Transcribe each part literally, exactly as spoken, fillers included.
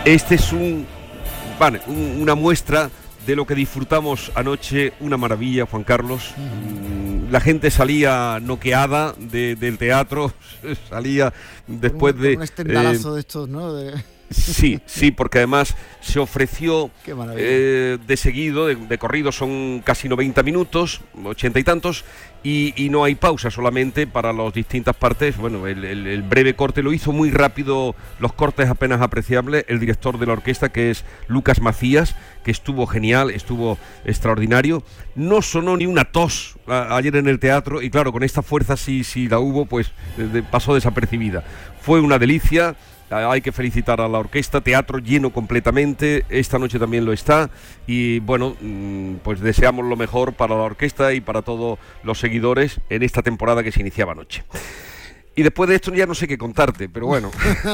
Este es un, vale, un, una muestra de lo que disfrutamos anoche, una maravilla, Juan Carlos. Uh-huh. La gente salía noqueada de, del teatro, salía después un, de... un estendalazo eh, de estos, ¿no? De... Sí, sí, porque además se ofreció eh, de seguido, de, de corrido, son casi noventa minutos, ochenta y tantos, y, y no hay pausa solamente para las distintas partes. Bueno, el, el, el breve corte lo hizo muy rápido, los cortes apenas apreciables, el director de la orquesta, que es Lucas Macías, que estuvo genial, estuvo extraordinario. No sonó ni una tos a, ayer en el teatro, y claro, con esta fuerza sí, sí la hubo, pues de, pasó desapercibida. Fue una delicia. Hay que felicitar a la orquesta, teatro lleno completamente, esta noche también lo está, y bueno, pues deseamos lo mejor para la orquesta y para todos los seguidores en esta temporada que se iniciaba anoche. Y después de esto ya no sé qué contarte, pero bueno.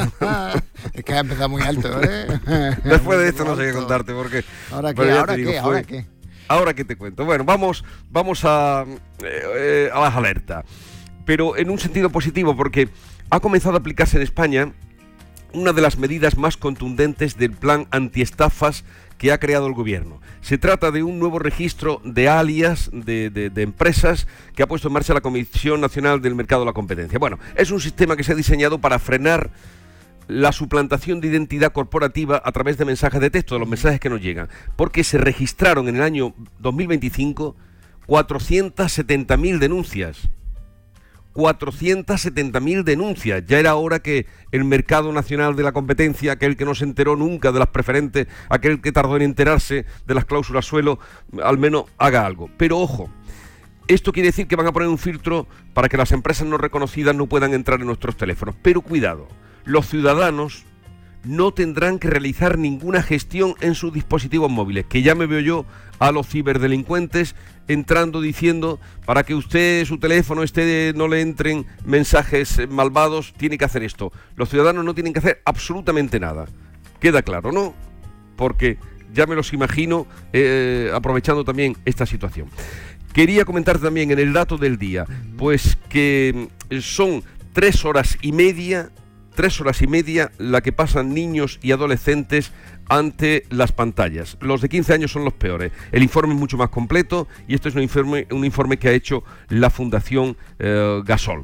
Es que ha empezado muy alto, ¿eh? Después de esto no sé qué contarte, porque... ¿Ahora qué? ¿Ahora qué? Digo, ¿Ahora qué? Ahora qué te cuento. Bueno, vamos, vamos a, eh, a las alertas, pero en un sentido positivo, porque ha comenzado a aplicarse en España una de las medidas más contundentes del plan antiestafas que ha creado el gobierno. Se trata de un nuevo registro de alias de, de, de empresas que ha puesto en marcha la Comisión Nacional del Mercado de la Competencia. Bueno, es un sistema que se ha diseñado para frenar la suplantación de identidad corporativa a través de mensajes de texto, de los mensajes que nos llegan, porque se registraron en el año dos mil veinticinco cuatrocientas setenta mil denuncias. cuatrocientas setenta mil denuncias. Ya era hora que el Mercado Nacional de la Competencia, aquel que no se enteró nunca de las preferentes, aquel que tardó en enterarse de las cláusulas suelo, al menos haga algo. Pero ojo, esto quiere decir que van a poner un filtro para que las empresas no reconocidas no puedan entrar en nuestros teléfonos. Pero cuidado, los ciudadanos no tendrán que realizar ninguna gestión en sus dispositivos móviles, que ya me veo yo a los ciberdelincuentes entrando diciendo, para que usted, su teléfono esté, no le entren mensajes malvados, tiene que hacer esto. Los ciudadanos no tienen que hacer absolutamente nada. Queda claro, ¿no? Porque ya me los imagino eh, aprovechando también esta situación. Quería comentar también en el dato del día, pues que son tres horas y media Tres horas y media la que pasan niños y adolescentes ante las pantallas. Los de quince años son los peores. El informe es mucho más completo y este es un informe, un informe que ha hecho la Fundación eh, Gasol.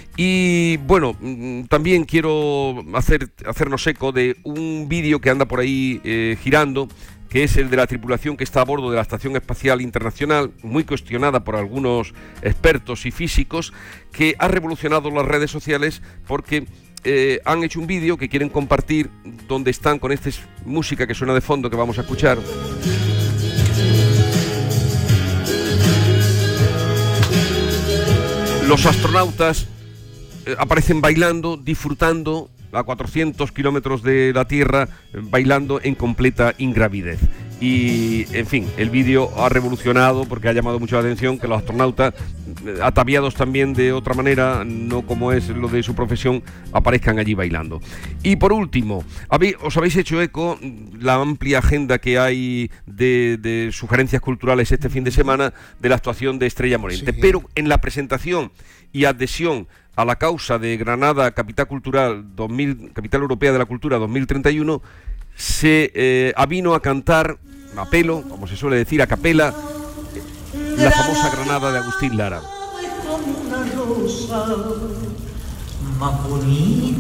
Y bueno, también quiero hacer, hacernos eco de un vídeo que anda por ahí eh, girando, que es el de la tripulación que está a bordo de la Estación Espacial Internacional, muy cuestionada por algunos expertos y físicos, que ha revolucionado las redes sociales porque Eh, han hecho un vídeo que quieren compartir donde están con esta música que suena de fondo que vamos a escuchar. Los astronautas eh, aparecen bailando, disfrutando a cuatrocientos kilómetros de la Tierra, eh, bailando en completa ingravidez. Y, en fin, el vídeo ha revolucionado porque ha llamado mucho la atención que los astronautas, ataviados también de otra manera, no como es lo de su profesión, aparezcan allí bailando. Y por último, habéis, os habéis hecho eco la amplia agenda que hay de, de sugerencias culturales este fin de semana de la actuación de Estrella Morente. Sí. Pero en la presentación y adhesión a la causa de Granada Capital Cultural dos mil, Capital Europea de la Cultura dos mil treinta y uno, se eh, avino a cantar a pelo, como se suele decir, a capela, la famosa Granada de Agustín Lara. Más bonita